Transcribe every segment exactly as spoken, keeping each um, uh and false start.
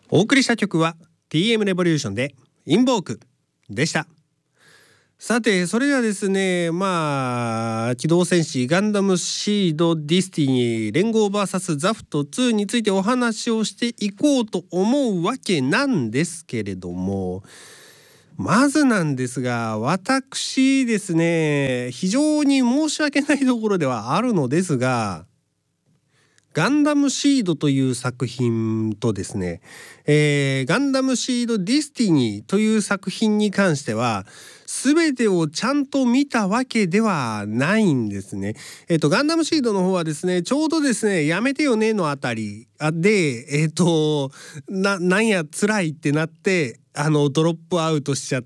お送りした曲は ティーエム レボリューションでインボークでした。さてそれではですね、まあ機動戦士ガンダムシードディスティニー連合 ブイエス ザフトツーについてお話をしていこうと思うわけなんですけれども、まずなんですが、私ですね、非常に申し訳ないところではあるのですが、ガンダムシードという作品とですね、えー、ガンダムシードディスティニーという作品に関しては全てをちゃんと見たわけではないんですね。えっとガンダムシードの方はですね、ちょうどですね、やめてよねのあたりで、えっとななんや辛いってなってあのドロップアウトしちゃって、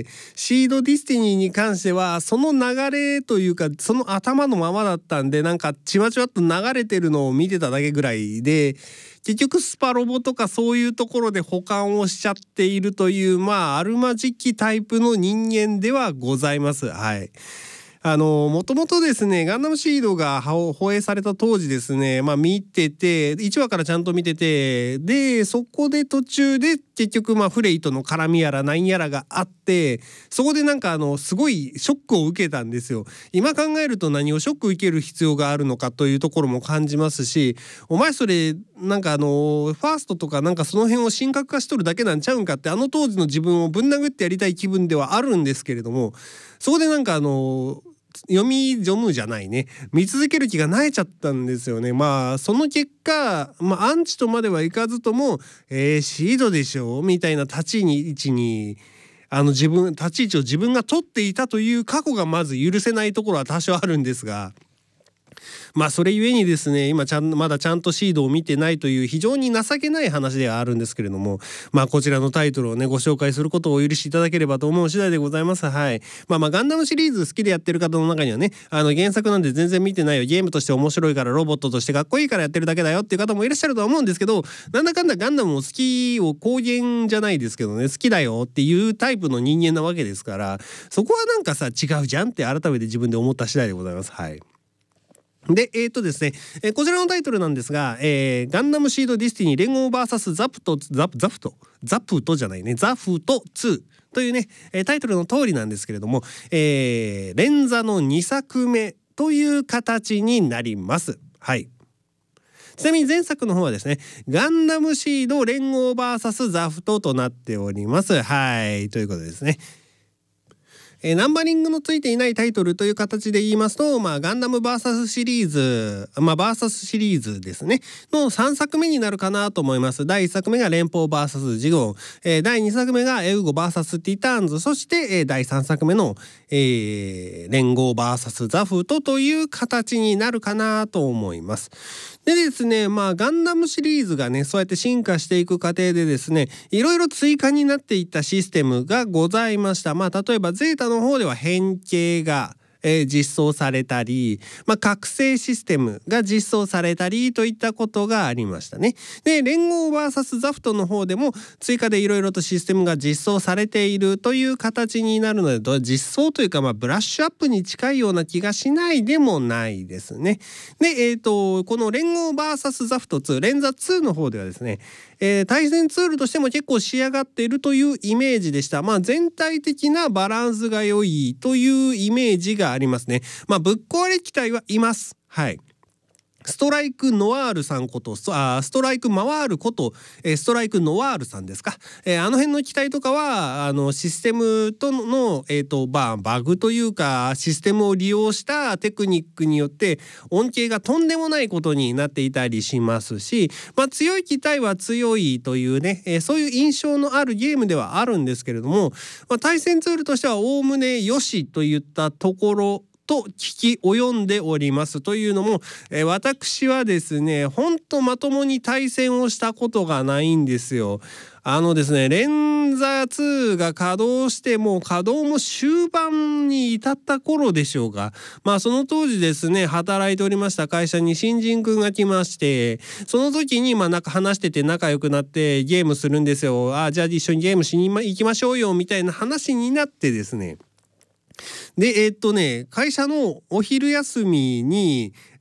シードディスティニーに関してはその流れというかその頭のままだったんで、なんかちまちまっと流れてるのを見てただけぐらいで、結局スパロボとかそういうところで保管をしちゃっているという、まああるまじきタイプの人間ではございます。はい。あのもともとですね、ガンダムシードが放映された当時ですね、まあ見てていちわからちゃんと見てて、でそこで途中で結局まあフレイとの絡みやらなんやらがあって、そこでなんかあのすごいショックを受けたんですよ。今考えると何をショック受ける必要があるのかというところも感じますし、お前それなんかあのファーストとかなんかその辺を神格化しとるだけなんちゃうんかって、あの当時の自分をぶん殴ってやりたい気分ではあるんですけれども、そこでなんかあの読み読むじゃないね、見続ける気がなえちゃったんですよね。まあその結果、まあアンチとまではいかずとも、えー、シードでしょみたいな立ち位置にあの自分立ち位置を自分が取っていたという過去がまず許せないところは多少あるんですが、まあそれゆえにですね、今ちゃんまだちゃんとシードを見てないという非常に情けない話ではあるんですけれども、まあこちらのタイトルをねご紹介することをお許しいただければと思う次第でございます。はい。まあまあガンダムシリーズ好きでやってる方の中にはね、あの原作なんで全然見てないよ、ゲームとして面白いからロボットとしてかっこいいからやってるだけだよっていう方もいらっしゃるとは思うんですけど、なんだかんだガンダムを好きを公言じゃないですけどね、好きだよっていうタイプの人間なわけですから、そこはなんかさ違うじゃんって改めて自分で思った次第でございます。はい。で、えーとですね、えー、こちらのタイトルなんですが、えー、ガンダムシードディスティニー連合 ブイエス ザプトザプザプトザプトじゃないねザフトツーというね、えー、タイトルの通りなんですけれども、えー、連座のにさくめという形になります。はい。ちなみに前作の方はですね、ガンダムシード連合 ブイエス ザフトとなっております。はい、ということですね。えー、ナンバリングのついていないタイトルという形で言いますと、まあ、ガンダム ブイエス シリーズ、まあ、ブイエス シリーズですねのさんさくめになるかなと思います。だいいっさくめが連邦 ブイエス ジゴン、えー、だいにさくめがエウゴ ブイエス ティターンズ、そして、えー、だいさんさくめの、えー、連合 ブイエス ザフトという形になるかなと思います。でですね、まあガンダムシリーズがねそうやって進化していく過程でですね、いろいろ追加になっていったシステムがございました。まあ例えばゼータの方では変形がえー、実装されたり、まあ、覚醒システムが実装されたりといったことがありましたね。で連合 ブイエス ザフトの方でも追加でいろいろとシステムが実装されているという形になるので、実装というかまあブラッシュアップに近いような気がしないでもないですね。で、えーと、この連合 ブイエス ザフトツー連座ツーの方ではですね、えー、対戦ツールとしても結構仕上がっているというイメージでした。まあ全体的なバランスが良いというイメージがありますね。まあぶっ壊れ機体はいます。はい。ストライクノワールさんことあストライクマワールこと、えー、ストライクノワールさんですか、えー、あの辺の機体とかはあのシステムとの、えーとまあ、バグというかシステムを利用したテクニックによって恩恵がとんでもないことになっていたりしますし、まあ、強い機体は強いというね、えー、そういう印象のあるゲームではあるんですけれども、まあ、対戦ツールとしてはおおむねよしといったところと聞き及んでおります。というのも、えー、私はですねほんとまともに対戦をしたことがないんですよ。あのですね連座ツーが稼働してもう稼働も終盤に至った頃でしょうか。まあその当時ですね働いておりました会社に新人くんが来まして、その時にまあなんか話してて仲良くなってゲームするんですよ。あじゃあ一緒にゲームしに行きましょうよみたいな話になってですね、でえー、っとね会社のお昼休みに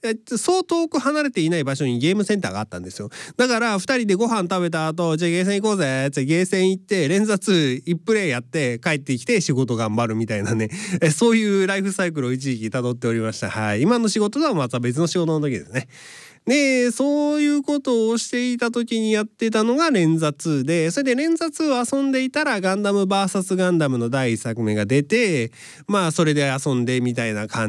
えそう遠く離れていない場所にゲームセンターがあったんですよ。だからふたりでご飯食べた後、じゃあゲーセン行こうぜってゲーセン行って連座ツーいちプレイやって帰ってきて仕事頑張るみたいなね、えそういうライフサイクルを一時期辿っておりました。はい、今の仕事とはまた別の仕事の時ですね。でそういうことをしていた時にやってたのが連座ツーで、それで連座ツーを遊んでいたらガンダム ブイエス ガンダムのだいいっさくめが出て、まあそれで遊んでみたいな感